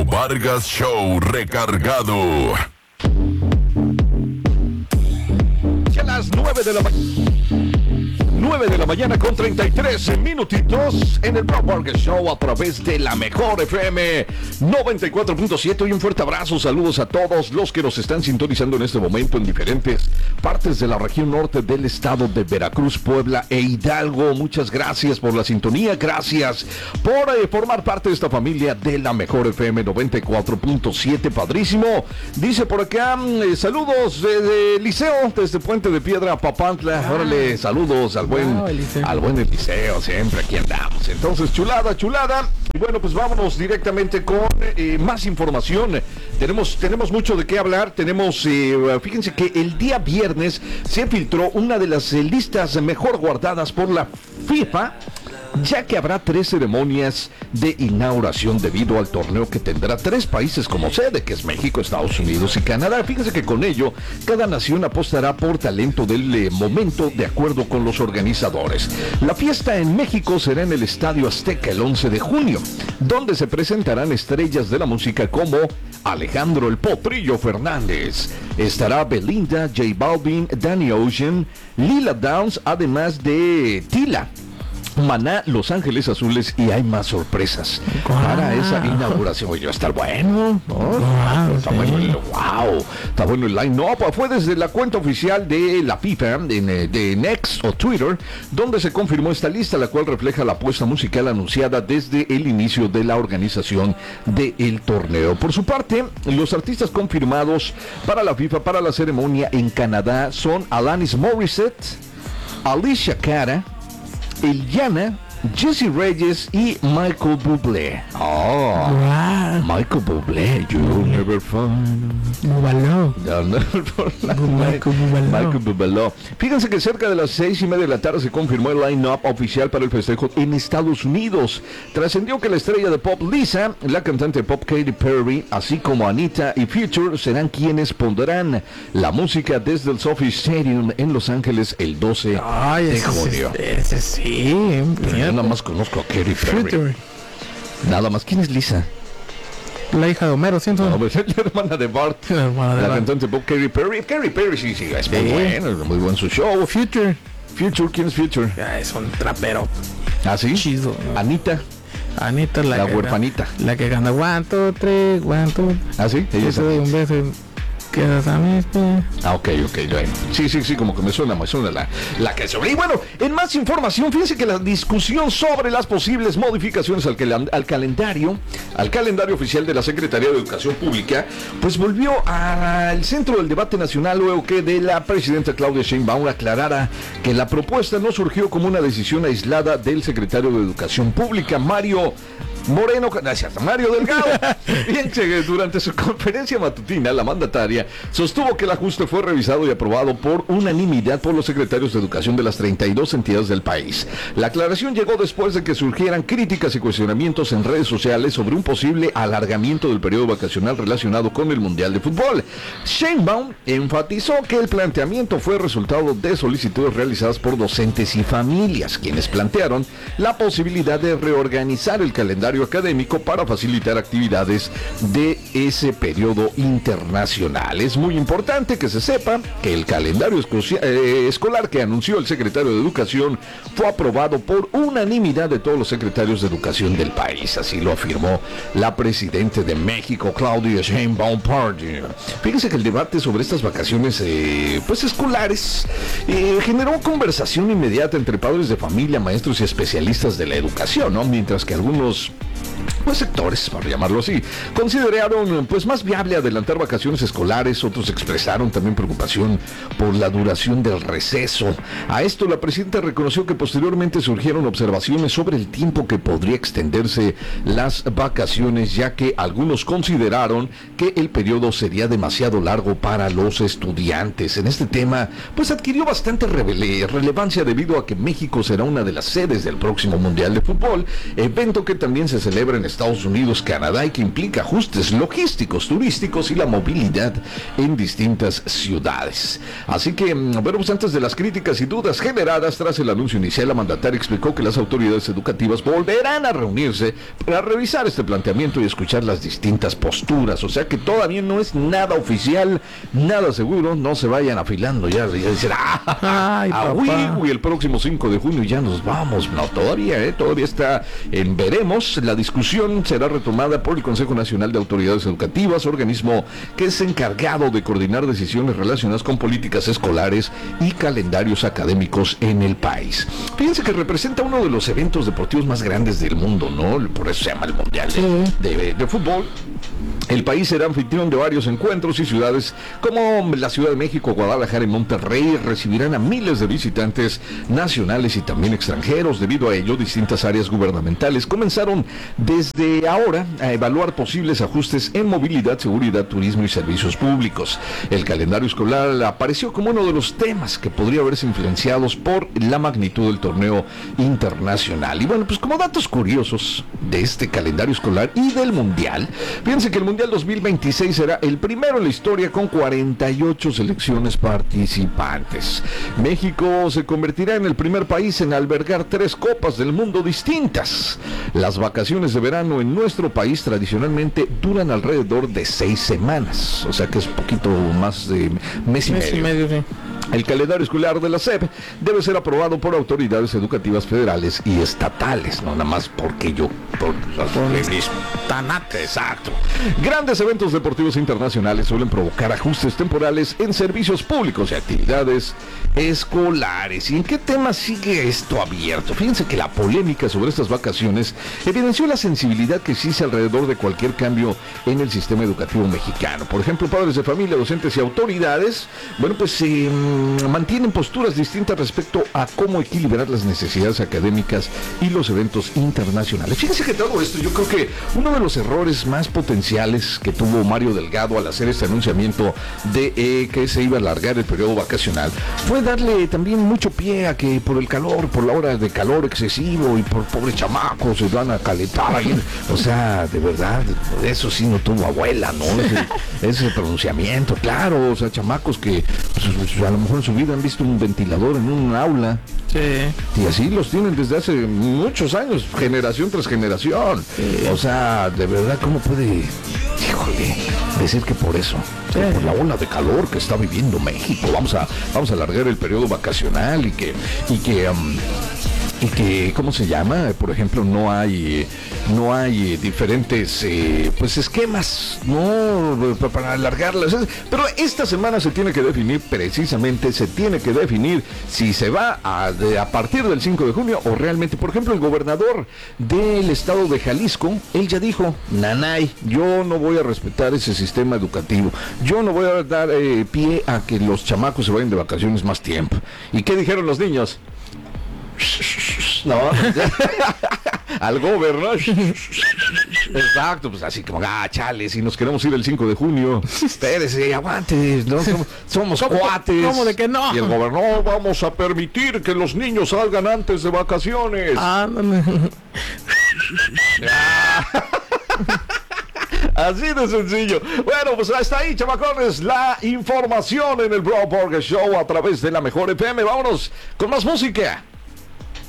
Leo Vargas Show recargado. Ya las 9 de la mañana. 9 de la mañana con 33 minutitos en el Leo Vargas Show a través de la mejor FM 94.7 y un fuerte abrazo, saludos a todos los que nos están sintonizando en este momento en diferentes partes de la región norte del estado de Veracruz, Puebla e Hidalgo. Muchas gracias por la sintonía, gracias por formar parte de esta familia de la mejor FM 94.7, padrísimo. Dice por acá, saludos de Liceo, desde Puente de Piedra, Papantla. Órale, saludos al buen Eliseo, siempre aquí andamos. Entonces, chulada. Y bueno, pues vámonos directamente con más información. Tenemos mucho de qué hablar. Fíjense que el día viernes se filtró una de las listas mejor guardadas por la FIFA, ya que habrá 3 ceremonias de inauguración debido al torneo que tendrá 3 países como sede, que es México, Estados Unidos y Canadá. Fíjense que con ello, cada nación apostará por talento del momento de acuerdo con los organizadores. La fiesta en México será en el Estadio Azteca el 11 de junio, donde se presentarán estrellas de la música como Alejandro el Potrillo Fernández. Estará Belinda, J Balvin, Danny Ocean, Lila Downs, además de Tila, Maná, Los Ángeles Azules y hay más sorpresas para esa inauguración. Oye, va a estar bueno, ¿no? Está bueno el line-up. Fue desde la cuenta oficial de la FIFA de Next o Twitter, donde se confirmó esta lista, la cual refleja la apuesta musical anunciada desde el inicio de la organización del torneo. Por su parte, los artistas confirmados para la FIFA para la ceremonia en Canadá son Alanis Morissette, Alicia Cara, Eliana, Jesse Reyes y Michael Bublé. Michael Bublé, you'll never find Michael Bublé. Fíjense que cerca de las 6:30 de la tarde se confirmó el line-up oficial para el festejo en Estados Unidos. Trascendió que la estrella de pop Lisa, la cantante de pop Katy Perry, así como Anita y Future serán quienes pondrán la música desde el SoFi Stadium en Los Ángeles el 12 de junio. Ese sí, Yo nada más conozco a Katy Perry. Nada más. ¿Quién es Lisa? La hija de Homero, siento. No, pues, es la hermana de Bart. La cantante de pop Katy Perry. Katy Perry sí, es muy buen su show. Future, ¿quién es Future? es un trapero. ¿Ah, sí? Chido. Anita, la huerfanita. La que gana 1, 2, 3, 1, 2. ¿Ah, sí? Ella Eso de un beso. Quedas a mis pies. Ok. Sí, como que me suena la canción. Y bueno, en más información, fíjense que la discusión sobre las posibles modificaciones al calendario oficial de la Secretaría de Educación Pública, pues volvió al centro del debate nacional luego que de la presidenta Claudia Sheinbaum aclarara que la propuesta no surgió como una decisión aislada del secretario de Educación Pública, Mario Delgado. Fíjense, durante su conferencia matutina, la mandataria sostuvo que el ajuste fue revisado y aprobado por unanimidad por los secretarios de educación de las 32 entidades del país. La aclaración llegó después de que surgieran críticas y cuestionamientos en redes sociales sobre un posible alargamiento del periodo vacacional relacionado con el Mundial de Fútbol. Sheinbaum enfatizó que el planteamiento fue resultado de solicitudes realizadas por docentes y familias, quienes plantearon la posibilidad de reorganizar el calendario académico para facilitar actividades de ese periodo internacional. Es muy importante que se sepa que el calendario escolar que anunció el secretario de Educación fue aprobado por unanimidad de todos los secretarios de Educación del país. Así lo afirmó la presidenta de México, Claudia Sheinbaum Party. Fíjense que el debate sobre estas vacaciones escolares generó conversación inmediata entre padres de familia, maestros y especialistas de la educación, ¿no? Mientras que algunos sectores, para llamarlo así, consideraron más viable adelantar vacaciones escolares. Otros expresaron también preocupación por la duración del receso. A esto la presidenta reconoció que posteriormente surgieron observaciones sobre el tiempo que podría extenderse las vacaciones, ya que algunos consideraron que el periodo sería demasiado largo para los estudiantes. En este tema adquirió bastante relevancia debido a que México será una de las sedes del próximo Mundial de Fútbol, evento que también se celebra en Estados Unidos, Canadá, y que implica ajustes logísticos, turísticos y la movilidad en distintas ciudades. Así que, bueno, pues antes de las críticas y dudas generadas tras el anuncio inicial, la mandataria explicó que las autoridades educativas volverán a reunirse para revisar este planteamiento y escuchar las distintas posturas. O sea que todavía no es nada oficial, nada seguro. No se vayan afilando ya dicen, el próximo 5 de junio ya nos vamos. No, todavía está en veremos. La discusión será retomada por el Consejo Nacional de Autoridades Educativas, organismo que es encargado de coordinar decisiones relacionadas con políticas escolares y calendarios académicos en el país. Fíjense que representa uno de los eventos deportivos más grandes del mundo, ¿no? Por eso se llama el Mundial de Fútbol. El país será anfitrión de varios encuentros y ciudades como la Ciudad de México, Guadalajara y Monterrey recibirán a miles de visitantes nacionales y también extranjeros. Debido a ello, distintas áreas gubernamentales comenzaron desde ahora a evaluar posibles ajustes en movilidad, seguridad, turismo y servicios públicos. El calendario escolar apareció como uno de los temas que podría verse influenciados por la magnitud del torneo internacional. Y bueno, pues como datos curiosos de este calendario escolar y del Mundial, fíjense que el Mundial 2026 será el primero en la historia con 48 selecciones participantes. México se convertirá en el primer país en albergar 3 copas del mundo distintas. Las vacaciones de verano en nuestro país tradicionalmente duran alrededor de 6 semanas, o sea que es un poquito más de mes y medio. Sí. El calendario escolar de la SEP debe ser aprobado por autoridades educativas federales y estatales, no nada más porque yo, por mismo. Exacto. Grandes eventos deportivos internacionales suelen provocar ajustes temporales en servicios públicos y actividades escolares. ¿Y en qué tema sigue esto abierto? Fíjense que la polémica sobre estas vacaciones evidenció la sensibilidad que existe alrededor de cualquier cambio en el sistema educativo mexicano. Por ejemplo, padres de familia, docentes y autoridades, bueno, pues mantienen posturas distintas respecto a cómo equilibrar las necesidades académicas y los eventos internacionales. Fíjense que todo esto, yo creo que uno de los errores más potenciales que tuvo Mario Delgado al hacer este anunciamiento de que se iba a alargar el periodo vacacional fue darle también mucho pie a que por el calor, por la hora de calor excesivo y por pobres chamacos se van a calentar ahí. O sea, de verdad, eso sí no tuvo abuela, ¿no? Ese pronunciamiento, claro, o sea, chamacos que pues, a lo mejor en su vida han visto un ventilador en un aula. Sí. Y así los tienen desde hace muchos años, generación tras generación. Sí. O sea, de verdad, ¿cómo puede, decir que por eso? Sí. Por la ola de calor que está viviendo México, vamos a alargar el periodo vacacional y que ¿cómo se llama? Por ejemplo, no hay diferentes pues esquemas, ¿no? Para alargarlas. Pero esta semana se tiene que definir si se va a partir del 5 de junio o realmente, por ejemplo, el gobernador del estado de Jalisco, él ya dijo, nanay, yo no voy a respetar ese sistema educativo, yo no voy a dar pie a que los chamacos se vayan de vacaciones más tiempo. ¿Y qué dijeron los niños? No, al gobernador. Exacto, pues así como, chale, si nos queremos ir el 5 de junio, espérese, aguante, ¿no? Somos cuates. ¿Cómo de que no? Y el gobernador, vamos a permitir que los niños salgan antes de vacaciones. Así de sencillo. Bueno, pues hasta ahí, chamacones, la información en el Bro Burger Show a través de la Mejor FM. Vámonos con más música.